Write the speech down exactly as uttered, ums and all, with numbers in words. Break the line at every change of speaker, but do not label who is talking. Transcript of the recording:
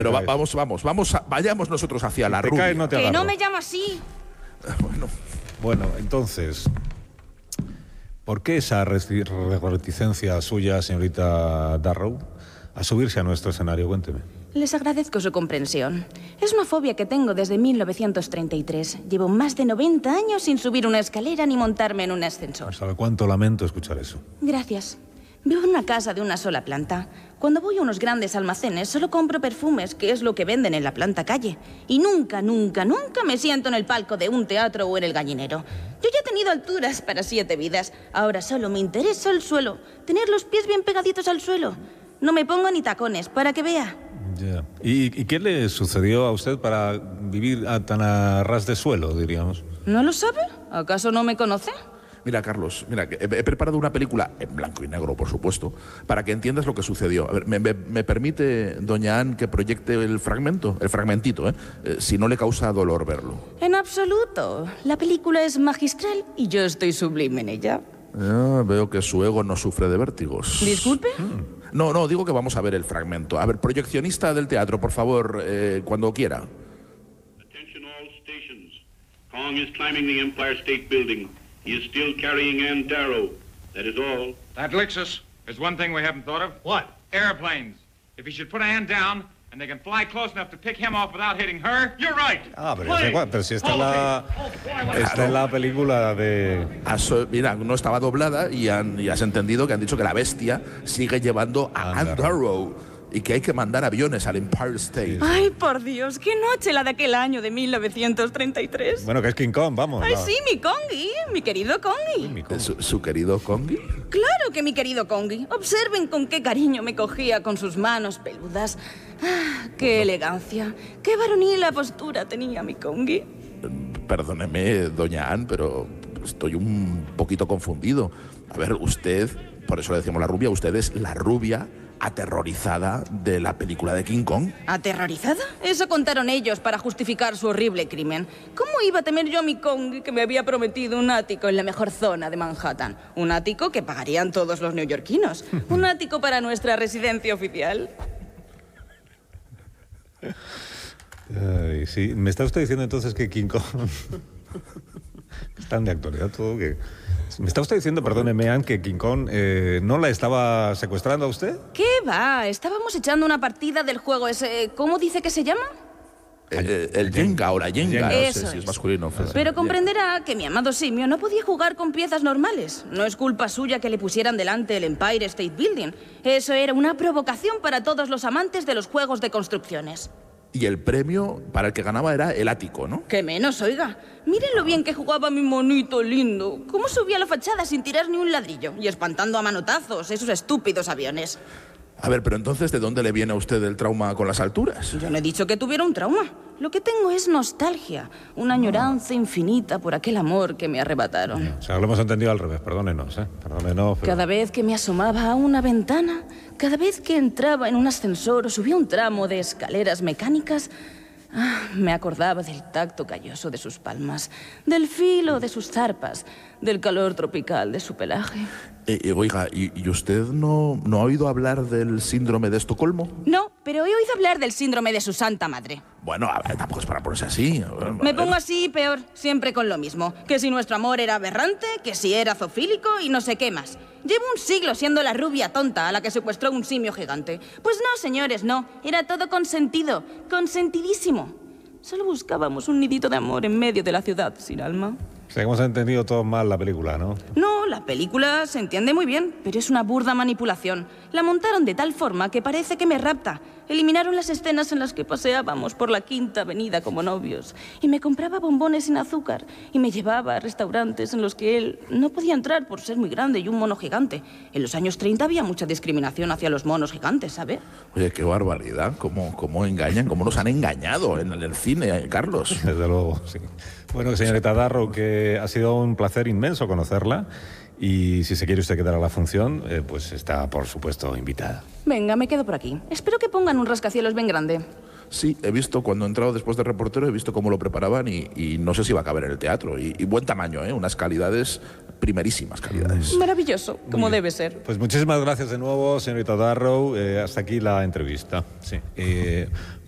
Pero va, vamos, vamos, vamos, a, vayamos nosotros hacia la
te
rubia.
caes, no te
Que
agarro.
no me llama así.
Bueno,
Bueno, entonces, ¿por qué esa reti- reticencia suya, señorita Darrow, a subirse a nuestro escenario? Cuénteme.
Les agradezco su comprensión. Es una fobia que tengo desde mil novecientos treinta y tres. Llevo más de noventa años sin subir una escalera ni montarme en un ascensor.
¿Sabe cuánto lamento escuchar eso?
Gracias. Vivo en una casa de una sola planta. Cuando voy a unos grandes almacenes, solo compro perfumes, que es lo que venden en la planta calle. Y nunca, nunca, nunca me siento en el palco de un teatro o en el gallinero. Yo ya he tenido alturas para siete vidas. Ahora solo me interesa el suelo. Tener los pies bien pegaditos al suelo. No me pongo ni tacones, para que vea.
Ya. ¿Y, ¿Y qué le sucedió a usted para vivir a tan a ras de suelo, diríamos?
¿No lo sabe? ¿Acaso no me conoce?
mira, Carlos, mira, que he, he preparado una película, en blanco y negro, por supuesto, para que entiendas lo que sucedió. A ver, ¿me, me, me permite, doña Ann, que proyecte el fragmento? El fragmentito, ¿eh? Eh, Si no le causa dolor verlo.
En absoluto. La película es magistral y yo estoy sublime en ella.
Ah, veo que su ego no sufre de vértigos.
¿Disculpe?
No, no, digo que vamos a ver el fragmento. A ver, proyeccionista del teatro, por favor, eh, cuando quiera.
Attention all stations. Kong is climbing the Empire State Building. He is still carrying Ann Darrow. That is all.
That licks us. There's one thing we haven't thought of.
What?
Airplanes. If he should put Ann down, and they can fly close enough to pick him off without hitting her,
You're right.
Ah, pero, es igual, pero si está en la, está en la película de...
Has, eh, mira, no estaba doblada y, han, y has entendido que han dicho que la bestia sigue llevando a
Ann
Ann Darrow y que hay que mandar aviones al Empire State.
Ay, por Dios, qué noche la de aquel año de mil novecientos treinta y tres.
Bueno, que es King Kong, vamos.
Ay,
no.
sí, mi Kongi, mi querido Kongi.
Mi Kong.
¿Su, su querido Kongi?
Claro que mi querido Kongi. Observen con qué cariño me cogía con sus manos peludas. Ah, qué elegancia, qué varonila postura tenía mi Kongi.
Perdóneme, doña Ann, pero estoy un poquito confundido. A ver, usted, por eso le decimos la rubia, usted es la rubia aterrorizada de la película de King Kong.
¿Aterrorizada? Eso contaron ellos para justificar su horrible crimen. ¿Cómo iba a temer yo a mi Kongi que me había prometido un ático en la mejor zona de Manhattan? Un ático que pagarían todos los neoyorquinos. Un ático para nuestra residencia oficial.
Ay, sí. ¿Me está usted diciendo entonces que King Kong... Están de actualidad todo que... ¿Me está usted diciendo, perdóneme, Ann, que King Kong eh, no la estaba secuestrando a usted?
¿Qué va? Estábamos echando una partida del juego ese... ¿Cómo dice que se llama?
El, el Jenga o la Jenga, no
Eso
sé si es
es.
masculino o femenino.
Pero comprenderá que mi amado simio no podía jugar con piezas normales. No es culpa suya que le pusieran delante el Empire State Building. Eso era una provocación para todos los amantes de los juegos de construcciones.
Y el premio para el que ganaba era el ático, ¿no?
¡Qué menos, oiga! Miren lo bien que jugaba mi monito lindo. Cómo subía a la fachada sin tirar ni un ladrillo y espantando a manotazos esos estúpidos aviones.
A ver, pero entonces, ¿de dónde le viene a usted el trauma con las alturas?
Yo no he dicho que tuviera un trauma. Lo que tengo es nostalgia, una añoranza infinita por aquel amor que me arrebataron.
O sea, lo hemos entendido al revés, perdónenos, ¿eh? Perdónenos, pero...
Cada vez que me asomaba a una ventana, cada vez que entraba en un ascensor o subía un tramo de escaleras mecánicas, ah, me acordaba del tacto calloso de sus palmas, del filo de sus zarpas, del calor tropical de su pelaje.
Eh, eh, oiga, ¿y, y usted no, no ha oído hablar del síndrome de Estocolmo?
No, pero he oído hablar del síndrome de su santa madre.
Bueno, a ver, tampoco es para ponerse así. A ver, a
Me
ver.
pongo así peor, siempre con lo mismo. Que si nuestro amor era aberrante, que si era zoofílico y no sé qué más. Llevo un siglo siendo la rubia tonta a la que secuestró un simio gigante. Pues no, señores, no. Era todo consentido, consentidísimo. Solo buscábamos un nidito de amor en medio de la ciudad sin alma.
O sea, hemos entendido todos mal la película, ¿no?
No, la película se entiende muy bien, pero es una burda manipulación. La montaron de tal forma que parece que me rapta. Eliminaron las escenas en las que paseábamos por la Quinta Avenida como novios. Y me compraba bombones sin azúcar. Y me llevaba a restaurantes en los que él no podía entrar por ser muy grande y un mono gigante. En los años treinta había mucha discriminación hacia los monos gigantes, ¿sabe?
Oye, qué barbaridad. ¿Cómo, cómo engañan? ¿Cómo nos han engañado en el, el cine, eh, Carlos?
Desde luego, sí. Bueno, señorita Darrow, que ha sido un placer inmenso conocerla. Y si se quiere usted quedar a la función, eh, pues está, por supuesto, invitada.
Venga, me quedo por aquí. Espero que pongan un rascacielos bien grande.
Sí, he visto, cuando he entrado después de reportero, he visto cómo lo preparaban y, y no sé si va a caber en el teatro. Y, y buen tamaño, ¿eh? Unas calidades, primerísimas calidades.
Maravilloso, como
bien.
debe ser.
Pues muchísimas gracias de nuevo, señorita Darrow. Eh, hasta aquí la entrevista. Sí. Eh,